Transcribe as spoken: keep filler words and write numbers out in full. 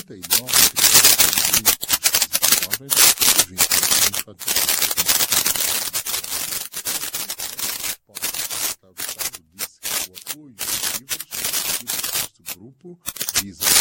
trinta e nove, o apoio dos livros do grupo visa